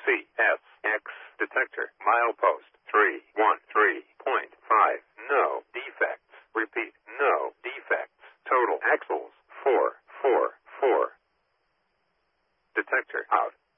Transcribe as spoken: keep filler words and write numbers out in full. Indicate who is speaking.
Speaker 1: C S X detector milepost three one three point five. No defects. Repeat, no defects. Total axles four four four. Detector out.